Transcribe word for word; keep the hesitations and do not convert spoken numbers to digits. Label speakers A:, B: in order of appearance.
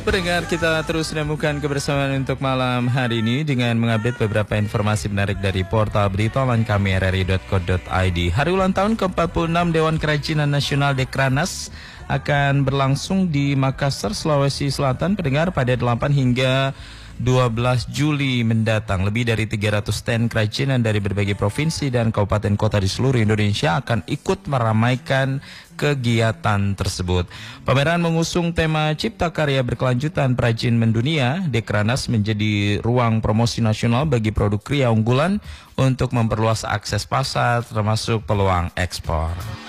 A: Pendengar, kita terus menemukan kebersamaan untuk malam hari ini dengan mengupdate beberapa informasi menarik dari portal berita online kami r r i dot co dot i d. Hari ulang tahun ke empat puluh enam Dewan Kerajinan Nasional Dekranaz akan berlangsung di Makassar, Sulawesi Selatan, pendengar, pada delapan hingga dua belas Juli mendatang. Lebih dari tiga ratus stand kerajinan dari berbagai provinsi dan kabupaten kota di seluruh Indonesia akan ikut meramaikan kegiatan tersebut. Pameran mengusung tema Cipta Karya Berkelanjutan Perajin Mendunia. Dekranaz menjadi ruang promosi nasional bagi produk kria unggulan untuk memperluas akses pasar termasuk peluang ekspor.